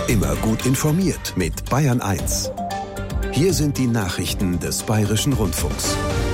Immer gut informiert mit Bayern 1. Hier sind die Nachrichten des Bayerischen Rundfunks.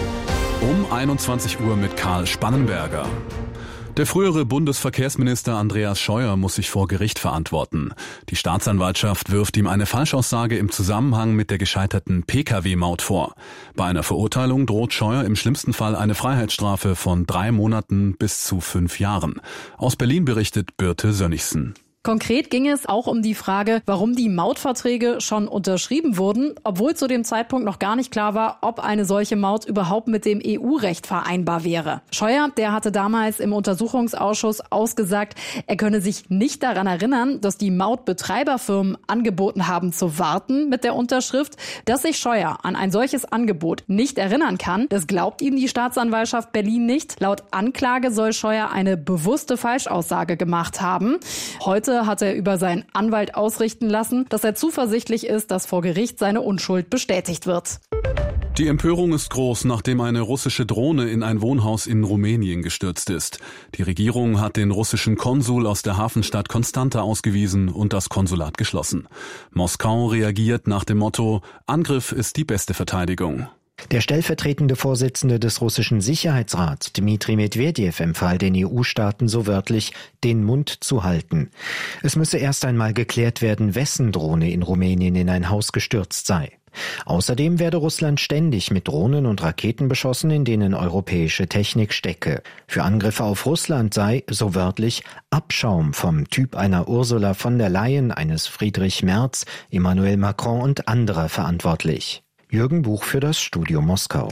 Um 21 Uhr mit Karl Spannenberger. Der frühere Bundesverkehrsminister Andreas Scheuer muss sich vor Gericht verantworten. Die Staatsanwaltschaft wirft ihm eine Falschaussage im Zusammenhang mit der gescheiterten Pkw-Maut vor. Bei einer Verurteilung droht Scheuer im schlimmsten Fall eine Freiheitsstrafe von 3 Monaten bis zu 5 Jahren. Aus Berlin berichtet Birte Sönnigsen. Konkret ging es auch um die Frage, warum die Mautverträge schon unterschrieben wurden, obwohl zu dem Zeitpunkt noch gar nicht klar war, ob eine solche Maut überhaupt mit dem EU-Recht vereinbar wäre. Scheuer, der hatte damals im Untersuchungsausschuss ausgesagt, er könne sich nicht daran erinnern, dass die Mautbetreiberfirmen angeboten haben zu warten mit der Unterschrift. Dass sich Scheuer an ein solches Angebot nicht erinnern kann, das glaubt ihm die Staatsanwaltschaft Berlin nicht. Laut Anklage soll Scheuer eine bewusste Falschaussage gemacht haben. Heute hat er über seinen Anwalt ausrichten lassen, dass er zuversichtlich ist, dass vor Gericht seine Unschuld bestätigt wird. Die Empörung ist groß, nachdem eine russische Drohne in ein Wohnhaus in Rumänien gestürzt ist. Die Regierung hat den russischen Konsul aus der Hafenstadt Constanta ausgewiesen und das Konsulat geschlossen. Moskau reagiert nach dem Motto: Angriff ist die beste Verteidigung. Der stellvertretende Vorsitzende des russischen Sicherheitsrats, Dmitri Medvedev, empfahl den EU-Staaten so wörtlich, den Mund zu halten. Es müsse erst einmal geklärt werden, wessen Drohne in Rumänien in ein Haus gestürzt sei. Außerdem werde Russland ständig mit Drohnen und Raketen beschossen, in denen europäische Technik stecke. Für Angriffe auf Russland sei, so wörtlich, Abschaum vom Typ einer Ursula von der Leyen, eines Friedrich Merz, Emmanuel Macron und anderer verantwortlich. Jürgen Buch für das Studio Moskau.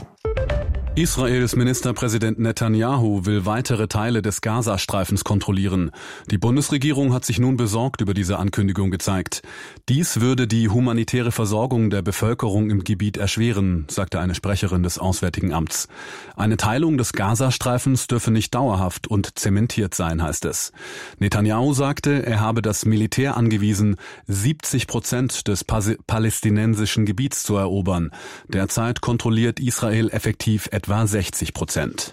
Israels Ministerpräsident Netanyahu will weitere Teile des Gazastreifens kontrollieren. Die Bundesregierung hat sich nun besorgt über diese Ankündigung gezeigt. Dies würde die humanitäre Versorgung der Bevölkerung im Gebiet erschweren, sagte eine Sprecherin des Auswärtigen Amts. Eine Teilung des Gazastreifens dürfe nicht dauerhaft und zementiert sein, heißt es. Netanyahu sagte, er habe das Militär angewiesen, 70% des palästinensischen Gebiets zu erobern. Derzeit kontrolliert Israel effektiv etwa 60%.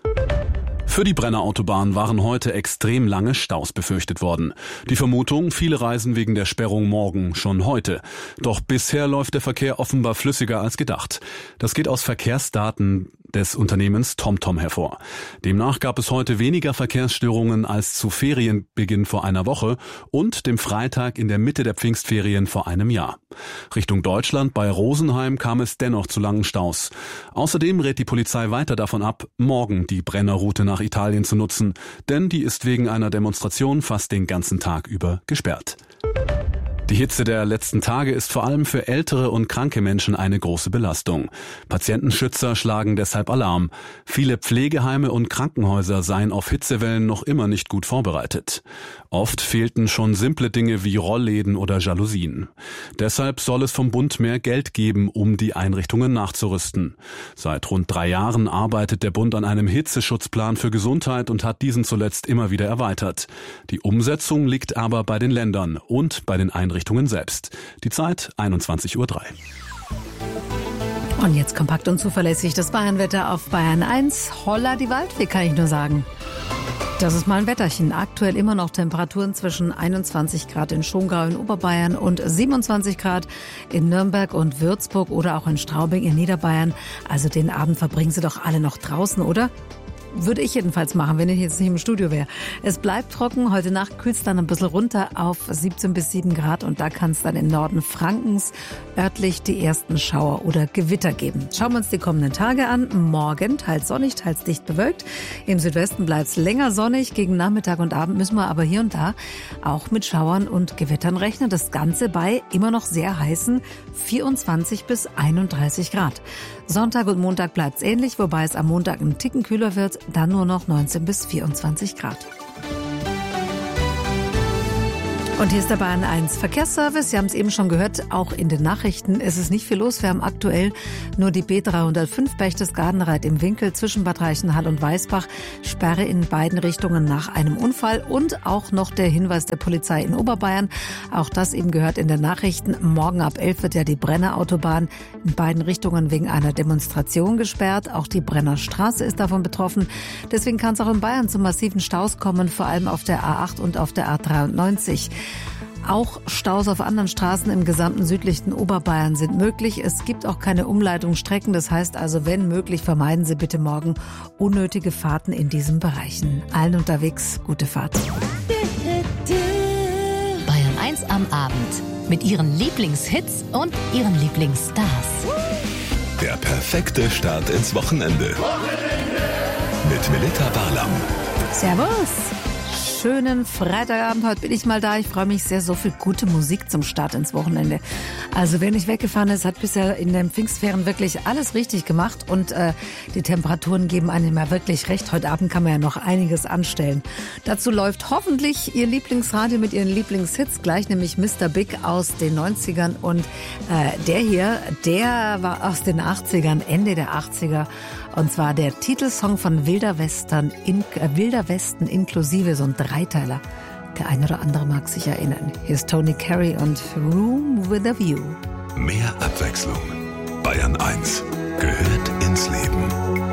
Für die Brennerautobahn waren heute extrem lange Staus befürchtet worden. Die Vermutung, viele reisen wegen der Sperrung morgen schon heute. Doch bisher läuft der Verkehr offenbar flüssiger als gedacht. Das geht aus Verkehrsdaten des Unternehmens TomTom hervor. Demnach gab es heute weniger Verkehrsstörungen als zu Ferienbeginn vor einer Woche und dem Freitag in der Mitte der Pfingstferien vor einem Jahr. Richtung Deutschland bei Rosenheim kam es dennoch zu langen Staus. Außerdem rät die Polizei weiter davon ab, morgen die Brennerroute nach Italien zu nutzen, denn die ist wegen einer Demonstration fast den ganzen Tag über gesperrt. Die Hitze der letzten Tage ist vor allem für ältere und kranke Menschen eine große Belastung. Patientenschützer schlagen deshalb Alarm. Viele Pflegeheime und Krankenhäuser seien auf Hitzewellen noch immer nicht gut vorbereitet. Oft fehlten schon simple Dinge wie Rollläden oder Jalousien. Deshalb soll es vom Bund mehr Geld geben, um die Einrichtungen nachzurüsten. Seit rund 3 Jahren arbeitet der Bund an einem Hitzeschutzplan für Gesundheit und hat diesen zuletzt immer wieder erweitert. Die Umsetzung liegt aber bei den Ländern und bei den Einrichtungen selbst. Die Zeit 21:03 Uhr. Und jetzt kompakt und zuverlässig das Bayernwetter auf Bayern 1. Holla die Waldfee, kann ich nur sagen. Das ist mal ein Wetterchen. Aktuell immer noch Temperaturen zwischen 21 Grad in Schongau in Oberbayern und 27 Grad in Nürnberg und Würzburg oder auch in Straubing in Niederbayern. Also den Abend verbringen Sie doch alle noch draußen, oder? Würde ich jedenfalls machen, wenn ich jetzt nicht im Studio wäre. Es bleibt trocken. Heute Nacht kühlt es dann ein bisschen runter auf 17 bis 7 Grad. Und da kann es dann im Norden Frankens örtlich die ersten Schauer oder Gewitter geben. Schauen wir uns die kommenden Tage an. Morgen teils sonnig, teils dicht bewölkt. Im Südwesten bleibt es länger sonnig. Gegen Nachmittag und Abend müssen wir aber hier und da auch mit Schauern und Gewittern rechnen. Das Ganze bei immer noch sehr heißen 24 bis 31 Grad. Sonntag und Montag bleibt es ähnlich, wobei es am Montag ein Ticken kühler wird, dann nur noch 19 bis 24 Grad. Und hier ist der Bayern 1 Verkehrsservice. Sie haben es eben schon gehört, auch in den Nachrichten. Es ist nicht viel los. Wir haben aktuell nur die B305 Berchtesgadenreit im Winkel zwischen Bad Reichenhall und Weißbach. Sperre in beiden Richtungen nach einem Unfall. Und auch noch der Hinweis der Polizei in Oberbayern. Auch das eben gehört in den Nachrichten. Morgen ab 11 wird ja die Brennerautobahn in beiden Richtungen wegen einer Demonstration gesperrt. Auch die Brennerstraße ist davon betroffen. Deswegen kann es auch in Bayern zu massiven Staus kommen, vor allem auf der A8 und auf der A93. Auch Staus auf anderen Straßen im gesamten südlichen Oberbayern sind möglich. Es gibt auch keine Umleitungsstrecken. Das heißt also, wenn möglich, vermeiden Sie bitte morgen unnötige Fahrten in diesen Bereichen. Allen unterwegs, gute Fahrt. Bayern 1 am Abend mit Ihren Lieblingshits und Ihren Lieblingsstars. Der perfekte Start ins Wochenende. Mit Melita Barlam. Servus. Schönen Freitagabend, heute bin ich mal da. Ich freue mich sehr, so viel gute Musik zum Start ins Wochenende. Also wer nicht weggefahren ist, hat bisher in den Pfingstferien wirklich alles richtig gemacht und die Temperaturen geben einem ja wirklich recht. Heute Abend kann man ja noch einiges anstellen. Dazu läuft hoffentlich Ihr Lieblingsradio mit Ihren Lieblingshits, gleich nämlich Mr. Big aus den 90ern und der hier, der war aus den 80ern, Ende der 80er. Und zwar der Titelsong von Wilder Westen inklusive so ein Dreiteiler. Der eine oder andere mag sich erinnern. Hier ist Tony Carey und Room with a View. Mehr Abwechslung. Bayern 1 gehört ins Leben.